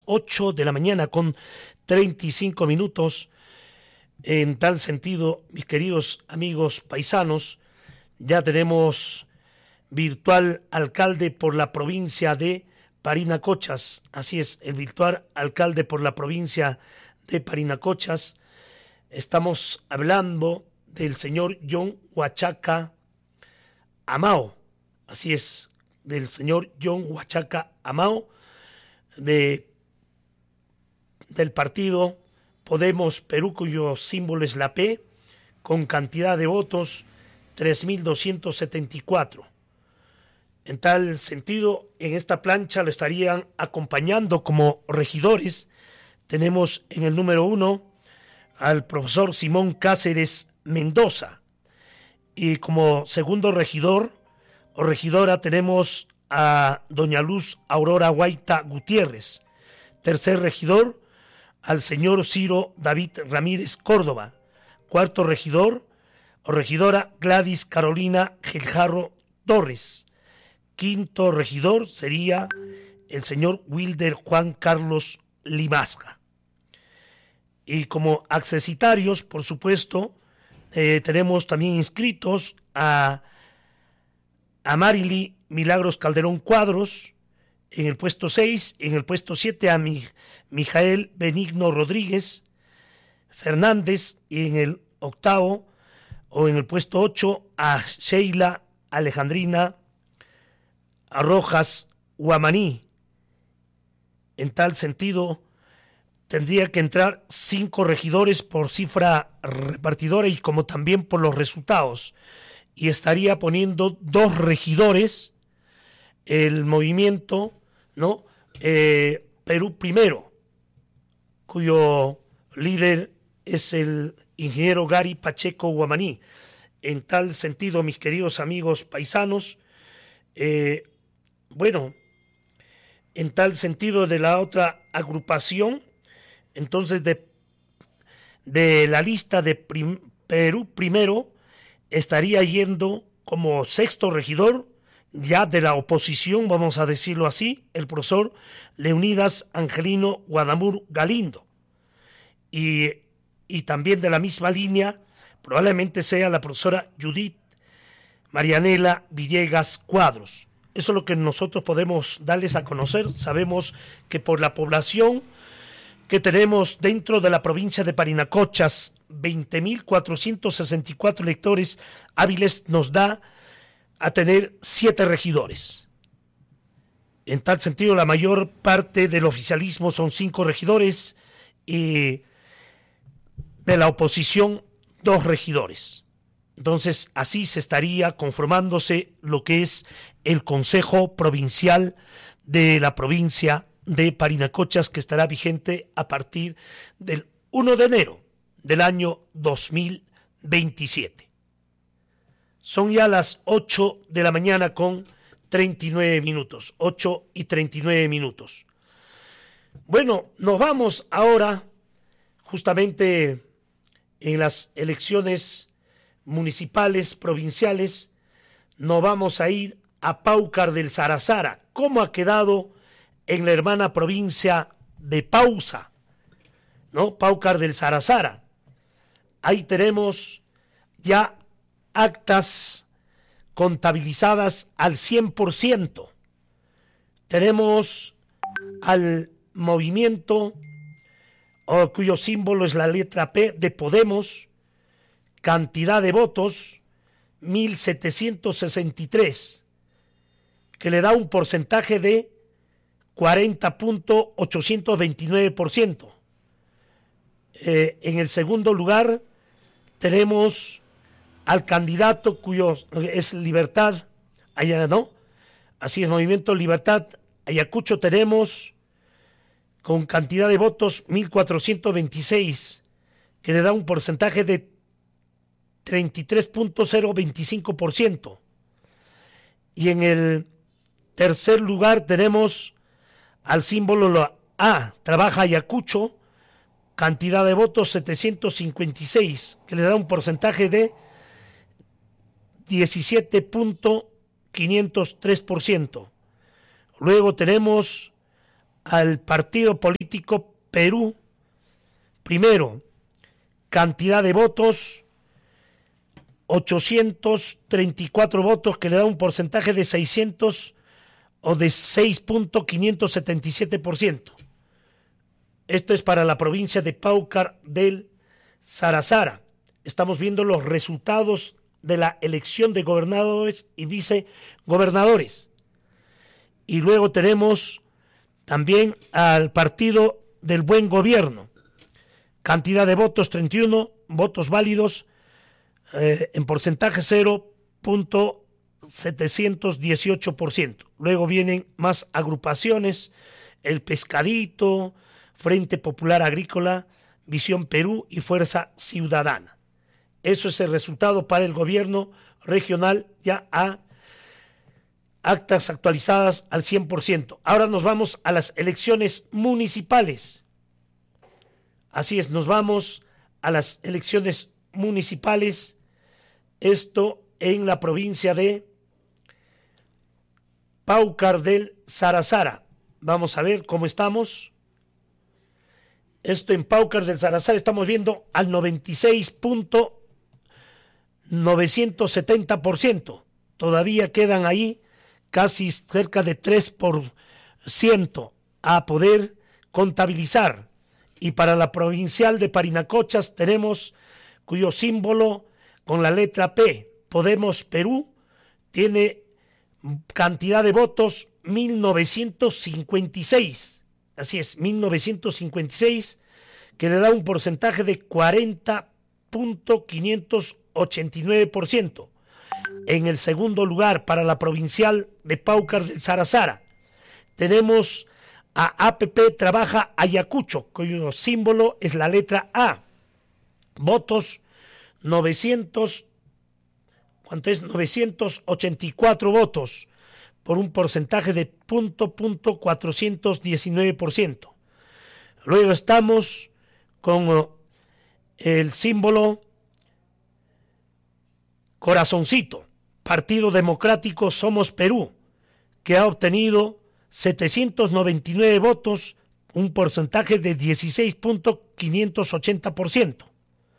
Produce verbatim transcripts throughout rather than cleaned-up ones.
ocho de la mañana con treinta y cinco minutos. En tal sentido, mis queridos amigos paisanos, ya tenemos virtual alcalde por la provincia de Parinacochas. Así es, el virtual alcalde por la provincia de Parinacochas. Estamos hablando del señor John Huachaca Amao. Así es, del señor John Huachaca Amao, de, del partido Podemos Perú, cuyo símbolo es la P, con cantidad de votos tres mil doscientos setenta y cuatro. En tal sentido, en esta plancha lo estarían acompañando como regidores. Tenemos en el número uno al profesor Simón Cáceres Mendoza, y como segundo regidor o regidora tenemos a doña Luz Aurora Guaita Gutiérrez. Tercer regidor, al señor Ciro David Ramírez Córdoba. Cuarto regidor o regidora, Gladys Carolina Geljarro Torres. Quinto regidor sería el señor Wilder Juan Carlos Limasca. Y como accesitarios, por supuesto, eh, tenemos también inscritos a, a Marily Milagros Calderón Cuadros en el puesto seis, en el puesto siete a mi, Mijael Benigno Rodríguez Fernández, y en el octavo o en el puesto ocho a Sheila Alejandrina Rojas Huamaní. En tal sentido, tendría que entrar cinco regidores por cifra repartidora y como también por los resultados, y estaría poniendo dos regidores el movimiento, ¿no? Eh, Perú Primero, cuyo líder es el ingeniero Gary Pacheco Huamaní. En tal sentido, mis queridos amigos paisanos, eh, bueno, en tal sentido de la otra agrupación, entonces de, de la lista de prim, Perú Primero estaría yendo como sexto regidor, ya de la oposición, vamos a decirlo así, el profesor Leonidas Angelino Guadamur Galindo. Y, y también de la misma línea, probablemente sea la profesora Judith Marianela Villegas Cuadros. Eso es lo que nosotros podemos darles a conocer. Sabemos que por la población que tenemos dentro de la provincia de Parinacochas, veinte mil cuatrocientos sesenta y cuatro electores hábiles, nos da a tener siete regidores. En tal sentido, la mayor parte del oficialismo son cinco regidores y de la oposición dos regidores. Entonces, así se estaría conformándose lo que es el Consejo Provincial de la provincia de Parinacochas, que estará vigente a partir del primero de enero del año dos mil veintisiete. Son ya las ocho de la mañana con treinta y nueve minutos, ocho y treinta y nueve minutos. Bueno, nos vamos ahora justamente en las elecciones municipales, provinciales, nos vamos a ir a Paucar del Sarazara. ¿Cómo ha quedado en la hermana provincia de Pausa? ¿No? Paucar del Sarazara. Ahí tenemos ya actas contabilizadas al cien por ciento. Tenemos al movimiento oh, cuyo símbolo es la letra P de Podemos, cantidad de votos mil setecientos sesenta y tres, que le da un porcentaje de cuarenta punto ochocientos veintinueve por ciento. Eh, en el segundo lugar tenemos al candidato cuyo es Libertad, allá no, así es, Movimiento Libertad Ayacucho, tenemos con cantidad de votos mil cuatrocientos veintiséis, que le da un porcentaje de treinta y tres punto cero veinticinco por ciento. Y en el tercer lugar tenemos al símbolo A, Trabaja Ayacucho, cantidad de votos setecientos cincuenta y seis, que le da un porcentaje de diecisiete punto quinientos tres por ciento. Luego tenemos al partido político Perú Primero, cantidad de votos, ochocientos treinta y cuatro votos, que le da un porcentaje de seiscientos o de seis punto quinientos setenta y siete por ciento. Esto es para la provincia de Paucar del Sarazara. Estamos viendo los resultados de la elección de gobernadores y vicegobernadores. Y luego tenemos también al Partido del Buen Gobierno. Cantidad de votos, treinta y uno, votos válidos, eh, en porcentaje cero punto setecientos dieciocho por ciento. Luego vienen más agrupaciones, El Pescadito, Frente Popular Agrícola, Visión Perú y Fuerza Ciudadana. Eso es el resultado para el gobierno regional, ya a actas actualizadas al cien por ciento. Ahora nos vamos a las elecciones municipales. Así es, nos vamos a las elecciones municipales, esto en la provincia de Paucar del Sarazara. Vamos a ver cómo estamos. Esto en Paucar del Sarazara estamos viendo al noventa y seis punto novecientos setenta por ciento. Todavía quedan ahí casi cerca de tres por ciento a poder contabilizar. Y para la provincial de Parinacochas tenemos, cuyo símbolo con la letra P, Podemos Perú, tiene cantidad de votos mil novecientos cincuenta y seis. Así es, mil novecientos cincuenta y seis, que le da un porcentaje de cuarenta punto quinientos ochenta y nueve por ciento. En el segundo lugar, para la provincial de Paucar del Sarazara, tenemos a A P P Trabaja Ayacucho, cuyo símbolo es la letra A. Votos novecientos, ¿cuánto es? novecientos ochenta y cuatro votos, por un porcentaje de punto, punto cuatrocientos diecinueve por ciento. Luego estamos con el símbolo Corazoncito, Partido Democrático Somos Perú, que ha obtenido setecientos noventa y nueve votos, un porcentaje de dieciséis punto quinientos ochenta por ciento.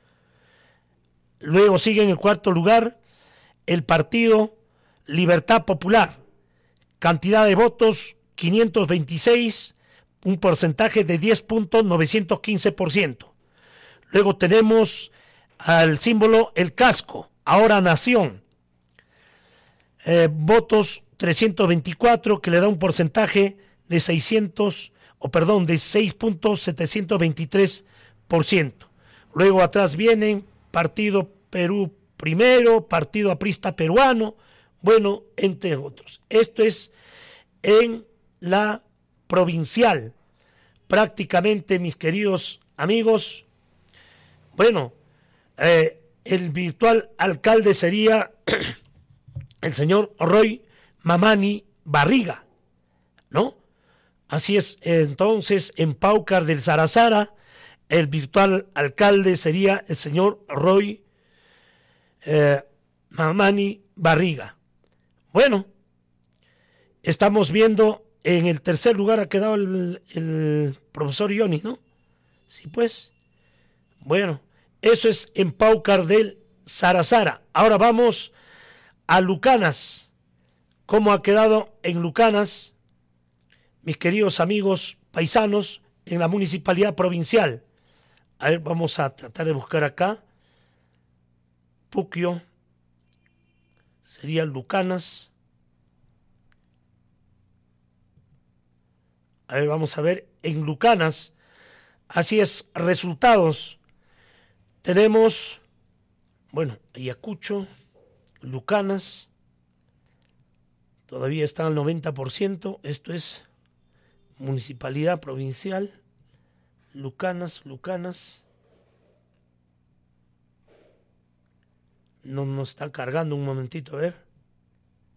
Luego sigue en el cuarto lugar el Partido Libertad Popular, cantidad de votos quinientos veintiséis, un porcentaje de diez punto novecientos quince por ciento. Luego tenemos al símbolo El Casco, Ahora Nación, eh, votos trescientos veinticuatro, que le da un porcentaje de seiscientos, o perdón, de seis punto setecientos veintitrés por ciento. Luego atrás vienen Partido Perú Primero, Partido Aprista Peruano, bueno, entre otros. Esto es en la provincial. Prácticamente, mis queridos amigos, bueno, eh, el virtual alcalde sería el señor Roy Mamani Barriga, ¿no? Así es, entonces en Paucar del Sarazara, el virtual alcalde sería el señor Roy eh, Mamani Barriga. Bueno, estamos viendo en el tercer lugar ha quedado el, el profesor Ioni, ¿no? Sí, pues. Bueno, eso es en Paucar del Sarazara. Ahora vamos a Lucanas. ¿Cómo ha quedado en Lucanas, mis queridos amigos paisanos, en la municipalidad provincial? A ver, vamos a tratar de buscar acá. Puquio sería Lucanas. A ver, vamos a ver en Lucanas. Así es, resultados. Tenemos, bueno, Ayacucho, Lucanas, todavía está al noventa por ciento. Esto es municipalidad provincial. Lucanas, Lucanas. No nos está cargando un momentito, a ver.